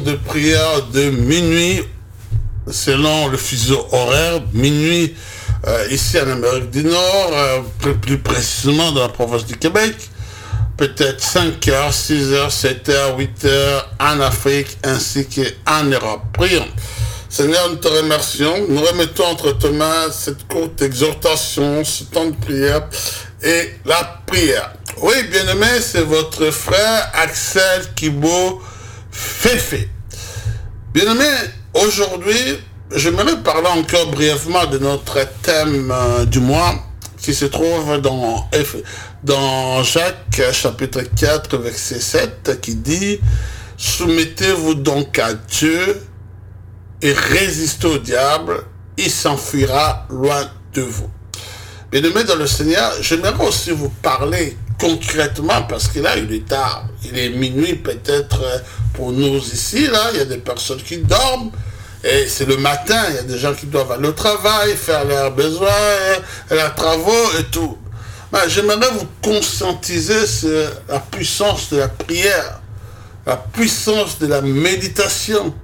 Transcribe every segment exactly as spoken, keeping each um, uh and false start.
de prière de minuit, selon le fuseau horaire, minuit euh, ici en Amérique du Nord, euh, plus, plus précisément dans la province du Québec, peut-être cinq heures, six heures, sept heures, huit heures en Afrique ainsi qu'en Europe. Prions. Seigneur, nous te remercions. Nous remettons entre tes mains cette courte exhortation, ce temps de prière et la prière. Oui, bien-aimé, c'est votre frère Axel Kibo Féfé. Bien-aimé, aujourd'hui, j'aimerais parler encore brièvement de notre thème euh, du mois qui se trouve dans, dans Jacques chapitre quatre verset sept qui dit « Soumettez-vous donc à Dieu et résistez au diable, il s'enfuira loin de vous. » Bien-aimés dans le Seigneur, j'aimerais aussi vous parler concrètement, parce que là, il est tard, il est minuit peut-être pour nous ici, là, il y a des personnes qui dorment, et c'est le matin, il y a des gens qui doivent aller au travail, faire leurs besoins, leurs travaux et tout. Mais j'aimerais vous conscientiser sur la puissance de la prière, la puissance de la méditation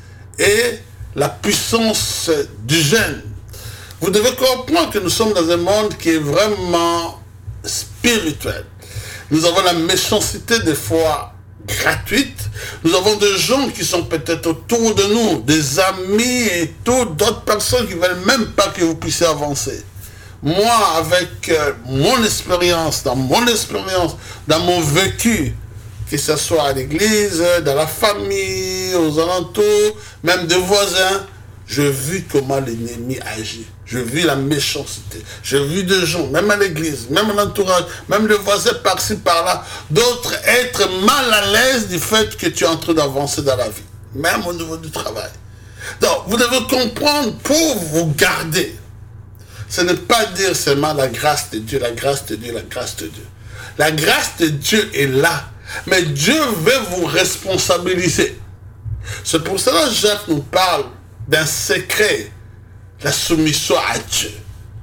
et la puissance du jeûne. Vous devez comprendre que nous sommes dans un monde qui est vraiment spirituel. Nous avons la méchanceté des fois gratuite. Nous avons des gens qui sont peut-être autour de nous, des amis et tout, d'autres personnes qui ne veulent même pas que vous puissiez avancer. Moi, avec euh, mon expérience, dans mon expérience, dans mon vécu, que ce soit à l'église, dans la famille, aux alentours, même des voisins, je vis comment l'ennemi agit. Je vis la méchanceté. Je vis des gens, même à l'église, même à l'entourage, même les voisins par-ci, par-là, d'autres être mal à l'aise du fait que tu es en train d'avancer dans la vie, même au niveau du travail. Donc, vous devez comprendre, pour vous garder, ce n'est pas dire seulement la grâce de Dieu, la grâce de Dieu, la grâce de Dieu. La grâce de Dieu est là, mais Dieu veut vous responsabiliser. C'est pour cela que Jacques nous parle d'un secret, la soumission à Dieu.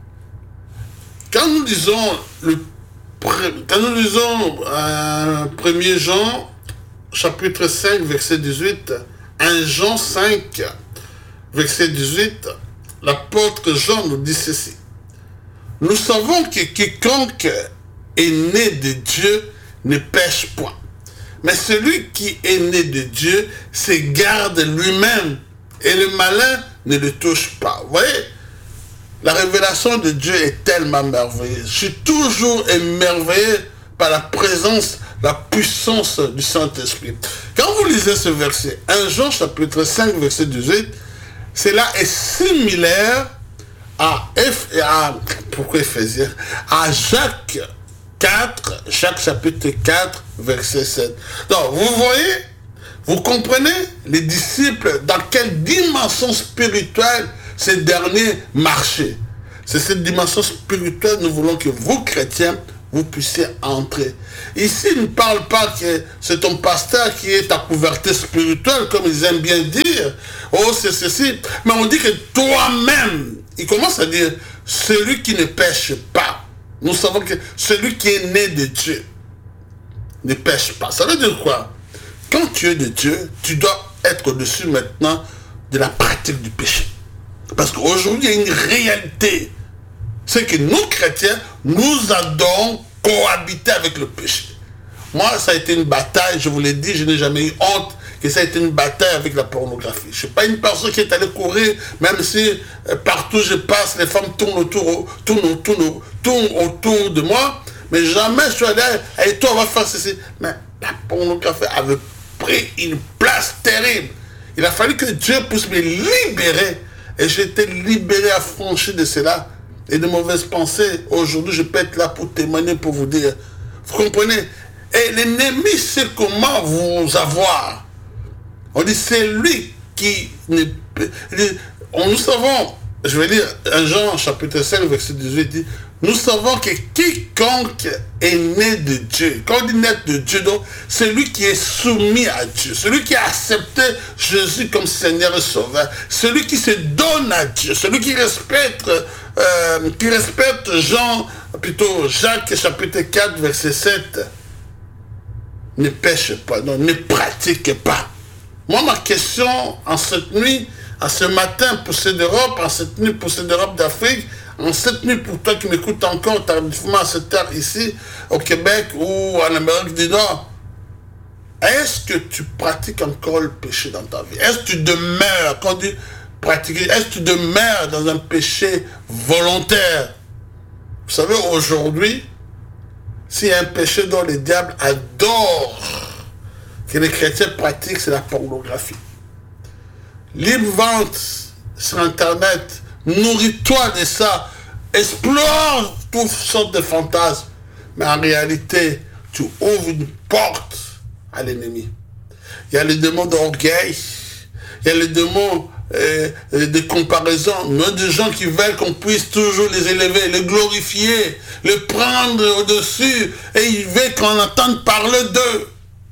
Quand nous lisons le quand nous lisons euh, premier Jean chapitre cinq verset dix-huit, premier Jean cinq verset dix-huit, l'apôtre Jean nous dit ceci: nous savons que quiconque est né de Dieu ne pêche point, mais celui qui est né de Dieu se garde lui-même et le malin ne le touche pas. Vous voyez, la révélation de Dieu est tellement merveilleuse. Je suis toujours émerveillé par la présence, la puissance du Saint-Esprit. Quand vous lisez ce verset, premier Jean chapitre cinq verset dix-huit, cela est similaire à, F, à, pourquoi Éphésiens, à Jacques quatre, Jacques chapitre quatre verset sept. Donc vous voyez, vous comprenez les disciples dans quelle dimension spirituelle ces derniers marchaient. C'est cette dimension spirituelle que nous voulons que vous, chrétiens, vous puissiez entrer. Ici, il ne parle pas que c'est ton pasteur qui est ta couverture spirituelle, comme ils aiment bien dire. Oh, c'est ceci. Mais on dit que toi-même, il commence à dire, celui qui ne pêche pas. Nous savons que celui qui est né de Dieu ne pêche pas. Ça veut dire quoi? Quand tu es de Dieu, tu dois être au-dessus maintenant de la pratique du péché. Parce qu'aujourd'hui, il y a une réalité. C'est que nous, chrétiens, nous adorons cohabiter avec le péché. Moi, ça a été une bataille, je vous l'ai dit, je n'ai jamais eu honte que ça a été une bataille avec la pornographie. Je ne suis pas une personne qui est allée courir, même si euh, partout je passe, les femmes tournent autour, tournent, tournent, tournent autour de moi, mais jamais je suis allé, et toi, on va faire ceci. Mais la pornographie avait pris une place terrible. Il a fallu que Dieu puisse me libérer. Et j'ai été libéré, affranchi de cela et de mauvaises pensées. Aujourd'hui, je peux être là pour témoigner, pour vous dire. Vous comprenez? Et l'ennemi sait comment vous avoir. On dit, c'est lui qui... Nous savons, je vais lire un Jean chapitre cinq, verset dix-huit, dit, nous savons que quiconque est né de Dieu, quand on dit né de Dieu, donc, c'est lui qui est soumis à Dieu, celui qui a accepté Jésus comme Seigneur et Sauveur, celui qui se donne à Dieu, celui qui respecte, euh, qui respecte Jean, plutôt Jacques chapitre quatre, verset sept, ne pêche pas, non, ne pratique pas. Moi, ma question en cette nuit, en ce matin, poussée d'Europe, en cette nuit, poussée d'Europe, d'Afrique, en cette nuit, pour toi qui m'écoutes encore tardivement à cette heure ici, au Québec ou en Amérique du Nord, est-ce que tu pratiques encore le péché dans ta vie? Est-ce que tu demeures, quand on dit pratiquer, est-ce que tu demeures dans un péché volontaire? Vous savez, aujourd'hui, s'il y a un péché dont le diable adore que les chrétiens pratiquent, c'est la pornographie. Libre vente sur Internet, nourris-toi de ça, explore toutes sortes de fantasmes, mais en réalité, tu ouvres une porte à l'ennemi. Il y a le démon d'orgueil, il y a le démon euh, de comparaison, il y a des gens qui veulent qu'on puisse toujours les élever, les glorifier, les prendre au-dessus, et ils veulent qu'on entende parler d'eux.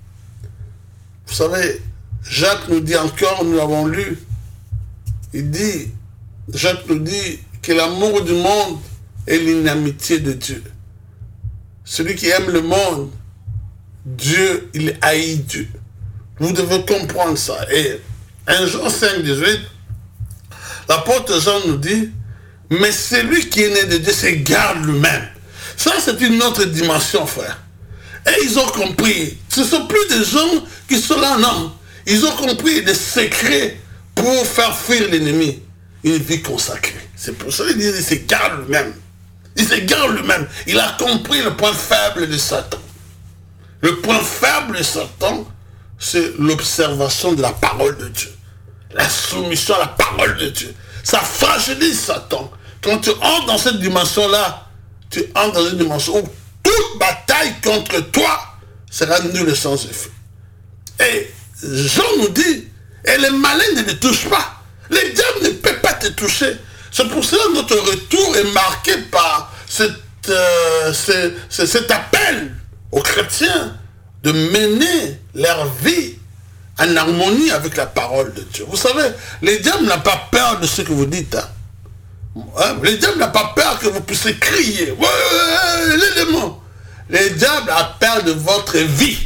Vous savez, Jacques nous dit encore, nous l'avons lu, il dit, Jacques nous dit que l'amour du monde est l'inamitié de Dieu. Celui qui aime le monde, Dieu, il haït Dieu. Vous devez comprendre ça. Et un Jean cinq, dix-huit, l'apôtre Jean nous dit, mais celui qui est né de Dieu se garde lui-même. Ça, c'est une autre dimension, frère. Et ils ont compris. Ce ne sont plus des gens qui sont là, non. Ils ont compris les secrets pour faire fuir l'ennemi. Une vie consacrée. C'est pour ça qu'il dit, il se garde lui-même. Il se garde lui-même. Il a compris le point faible de Satan. Le point faible de Satan, c'est l'observation de la parole de Dieu. La soumission à la parole de Dieu. Ça fragilise Satan. Quand tu entres dans cette dimension-là, tu entres dans une dimension où toute bataille contre toi sera nulle sans effet. Et Jean nous dit, et les malins ne les touchent pas. Les diables ne peuvent pas te toucher. C'est pour cela que notre retour est marqué par cette, euh, ce, ce, cet appel aux chrétiens de mener leur vie en harmonie avec la parole de Dieu. Vous savez, les diables n'ont pas peur de ce que vous dites. Hein. Hein? Les diables n'ont pas peur que vous puissiez crier. Ouais, ouais, ouais, les démons. Les diables ont peur de votre vie.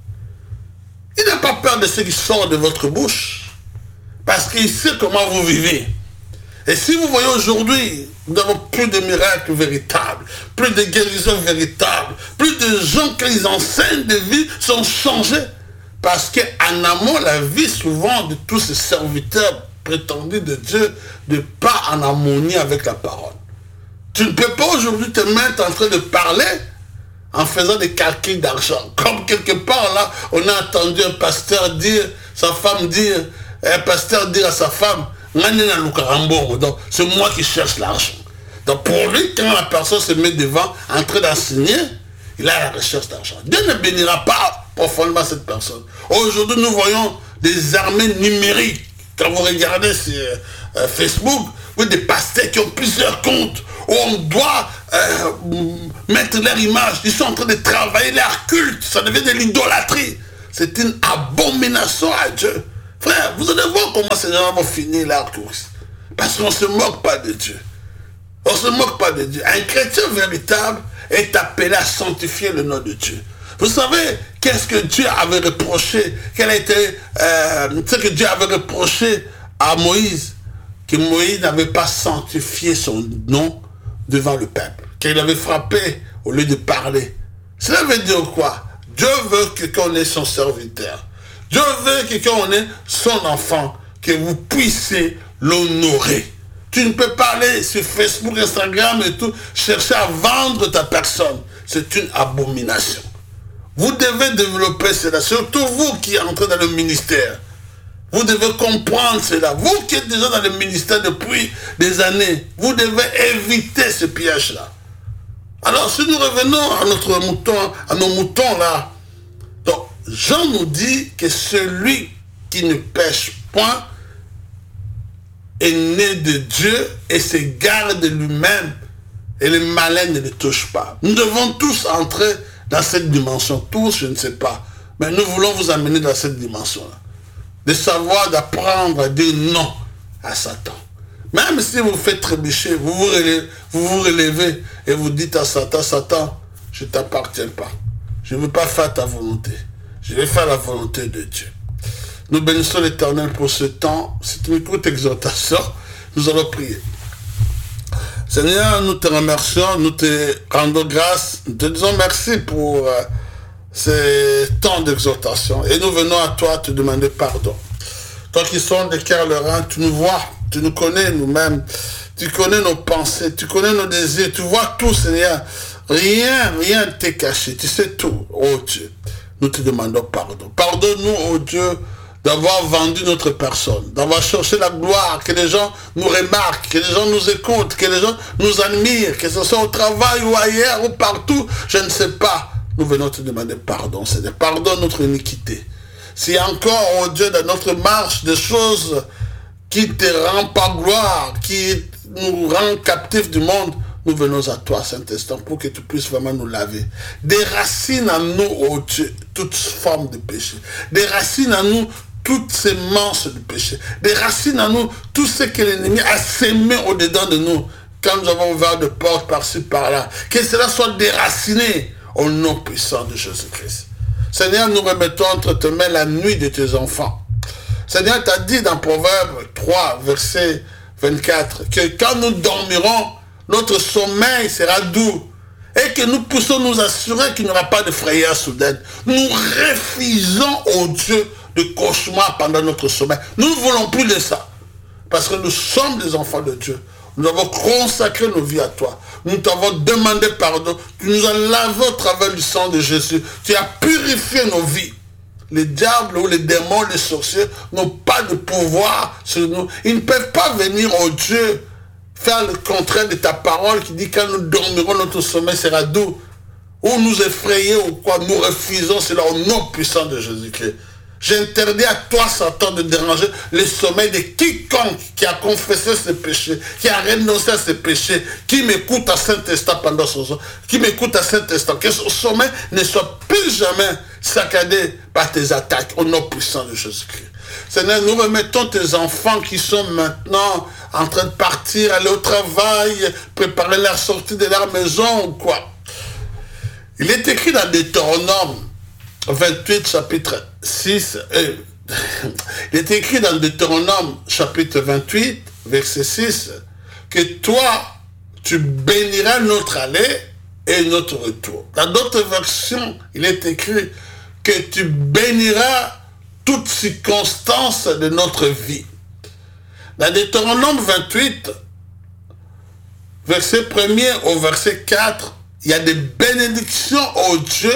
Il n'a pas peur de ce qui sort de votre bouche. Parce qu'il sait comment vous vivez. Et si vous voyez aujourd'hui, nous n'avons plus de miracles véritables, plus de guérisons véritables, plus de gens qui les enseignent de vie sont changés. Parce qu'en amont, la vie souvent de tous ces serviteurs prétendus de Dieu n'est pas en harmonie avec la parole. Tu ne peux pas aujourd'hui te mettre en train de parler en faisant des calculs d'argent. Comme quelque part là, on a entendu un pasteur dire, sa femme dire, un pasteur dire à sa femme, donc c'est moi qui cherche l'argent. Donc pour lui, quand la personne se met devant, en train d'enseigner, il a la recherche d'argent. Dieu ne bénira pas profondément cette personne. Aujourd'hui, nous voyons des armées numériques. Quand vous regardez sur euh, Facebook, vous avez des pasteurs qui ont plusieurs comptes où on doit euh, mettre leur image. Ils sont en train de travailler leur culte. Ça devient de l'idolâtrie. C'est une abomination à Dieu. Frère, vous allez voir comment ces gens vont finir leur course. Parce qu'on ne se moque pas de Dieu. On ne se moque pas de Dieu. Un chrétien véritable est appelé à sanctifier le nom de Dieu. Vous savez, qu'est-ce que Dieu avait reproché? Quel était euh, ce que Dieu avait reproché à Moïse? Que Moïse n'avait pas sanctifié son nom devant le peuple. Qu'il avait frappé au lieu de parler. Cela veut dire quoi? Dieu veut que qu'on ait son serviteur. Dieu veut que quand on est son enfant, que vous puissiez l'honorer. Tu ne peux pas aller sur Facebook, Instagram et tout, chercher à vendre ta personne. C'est une abomination. Vous devez développer cela, surtout vous qui entrez dans le ministère. Vous devez comprendre cela. Vous qui êtes déjà dans le ministère depuis des années, vous devez éviter ce piège-là. Alors, si nous revenons à notre mouton, à nos moutons là, donc, Jean nous dit que celui qui ne pêche point est né de Dieu et se garde de lui-même et le malin ne le touche pas. Nous devons tous entrer dans cette dimension. Tous, je ne sais pas. Mais nous voulons vous amener dans cette dimension-là. De savoir, d'apprendre à dire non à Satan. Même si vous faites trébucher, vous vous relevez, vous vous relevez et vous dites à Satan, Satan, je ne t'appartiens pas. Je ne veux pas faire ta volonté. Je vais faire la volonté de Dieu. Nous bénissons l'Éternel pour ce temps. C'est une courte exhortation. Nous allons prier. Seigneur, nous te remercions, nous te rendons grâce, nous te disons merci pour euh, ces temps d'exhortation. Et nous venons à toi te demander pardon. Toi qui sondes les cœurs, le rein, tu nous vois, tu nous connais nous-mêmes, tu connais nos pensées, tu connais nos désirs, tu vois tout, Seigneur. Rien, rien ne t'est caché, tu sais tout, oh Dieu. Nous te demandons pardon. Pardonne-nous, oh Dieu, d'avoir vendu notre personne, d'avoir cherché la gloire, que les gens nous remarquent, que les gens nous écoutent, que les gens nous admirent, que ce soit au travail ou ailleurs ou partout, je ne sais pas. Nous venons te demander pardon, Seigneur. Pardonne notre iniquité. S'il y a encore, oh Dieu, dans notre marche, des choses qui ne te rendent pas gloire, qui nous rendent captifs du monde, nous venons à toi, Saint-Esprit, pour que tu puisses vraiment nous laver. Déracine en nous, oh Dieu, toute forme de péché. Déracine en nous toutes ces manches du péché. Déracine en nous tout ce que l'ennemi a sémé au-dedans de nous, quand nous avons ouvert de portes par-ci, par-là. Que cela soit déraciné au nom puissant de Jésus-Christ. Seigneur, nous remettons entre tes mains la nuit de tes enfants. Seigneur, tu as dit dans Proverbe trois, verset vingt-quatre, que quand nous dormirons, notre sommeil sera doux et que nous puissions nous assurer qu'il n'y aura pas de frayeur soudaine. Nous refusons, oh Dieu, de cauchemar pendant notre sommeil. Nous ne voulons plus de ça. Parce que nous sommes des enfants de Dieu. Nous avons consacré nos vies à toi. Nous t'avons demandé pardon. Tu nous as lavé au travers du sang de Jésus. Tu as purifié nos vies. Les diables ou les démons, les sorciers n'ont pas de pouvoir sur nous. Ils ne peuvent pas venir, oh Dieu, faire le contraire de ta parole qui dit quand nous dormirons, notre sommeil sera doux. Ou nous effrayer ou quoi, nous refusons cela au nom puissant de Jésus-Christ. J'interdis à toi, Satan, de déranger le sommeil de quiconque qui a confessé ses péchés, qui a renoncé à ses péchés, qui m'écoute à Saint-Estat pendant son sommeil, qui m'écoute à Saint-Estat, que son sommeil ne soit plus jamais saccadé par tes attaques, au nom puissant de Jésus-Christ. Seigneur, nous remettons tes enfants qui sont maintenant en train de partir, aller au travail, préparer leur sortie de leur maison ou quoi. Il est écrit dans Deutéronome vingt-huit, chapitre six, euh, il est écrit dans Deutéronome, chapitre vingt-huit, verset six, que toi, tu béniras notre aller et notre retour. Dans d'autres versions, il est écrit que tu béniras toutes circonstances de notre vie. Dans Deutéronome vingt-huit, verset premier au verset quatre, il y a des bénédictions au Dieu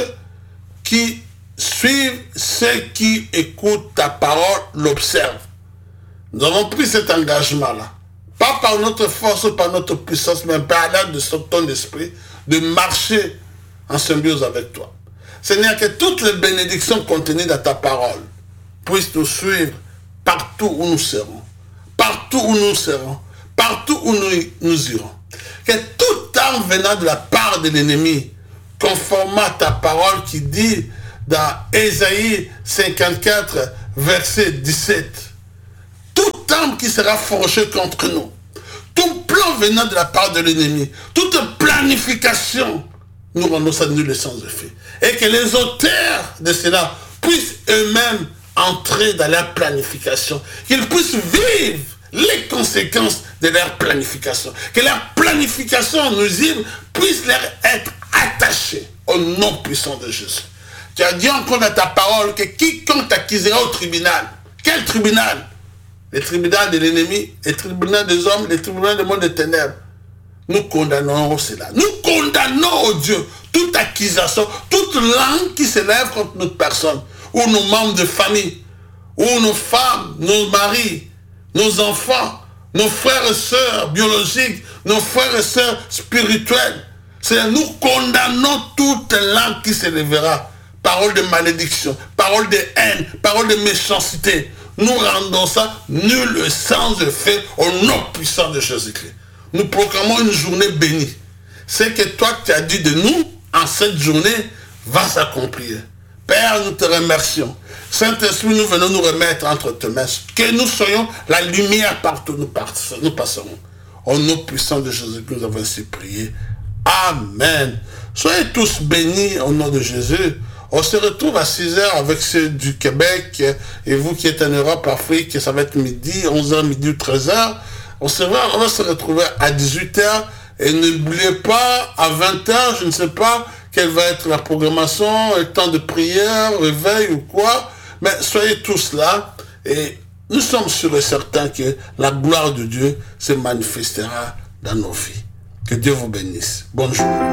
qui suivent ceux qui écoutent ta parole, l'observent. Nous avons pris cet engagement-là. Pas par notre force ou par notre puissance, mais par l'aide de ton esprit, de marcher en symbiose avec toi. Seigneur, que toutes les bénédictions contenues dans ta parole puissent nous suivre partout où nous serons. Partout où nous serons. Partout où nous, nous irons. Que tout arme venant de la part de l'ennemi, conformément à ta parole qui dit dans Ésaïe cinquante-quatre, verset dix-sept, toute arme qui sera forgée contre nous, tout plan venant de la part de l'ennemi, toute planification, nous rendons ça nul et sans effet. Et que les auteurs de cela puissent eux-mêmes entrer dans leur planification, qu'ils puissent vivre les conséquences de leur planification, que leur planification nuisible puisse leur être attachée au nom puissant de Jésus. Tu as dit encore dans ta parole que quiconque t'accusera au tribunal, quel tribunal? Le tribunal de l'ennemi, le tribunal des hommes, le tribunal du monde des ténèbres. Nous condamnons cela. Nous condamnons, oh Dieu, toute accusation, toute langue qui s'élève contre notre personne, ou nos membres de famille, ou nos femmes, nos maris, nos enfants, nos frères et sœurs biologiques, nos frères et sœurs spirituels. C'est nous condamnons toute langue qui s'élèvera. Parole de malédiction, parole de haine, parole de méchanceté. Nous rendons ça nul et sans effet au nom puissant de Jésus-Christ. Nous proclamons une journée bénie. C'est que toi tu as dit de nous, en cette journée, va s'accomplir. Père, nous te remercions. Saint-Esprit, nous venons nous remettre entre tes mains. Que nous soyons la lumière partout où nous passerons. Au nom puissant de Jésus, nous avons ainsi prié. Amen. Soyez tous bénis au nom de Jésus. On se retrouve à six heures avec ceux du Québec, et vous qui êtes en Europe, Afrique, ça va être midi, onze heures, midi ou treize heures. On, se va, on va se retrouver à dix-huit heures, et n'oubliez pas, à vingt heures, je ne sais pas quelle va être la programmation, le temps de prière, réveil ou quoi, mais soyez tous là, et nous sommes sûrs et certains que la gloire de Dieu se manifestera dans nos vies. Que Dieu vous bénisse. Bonne journée.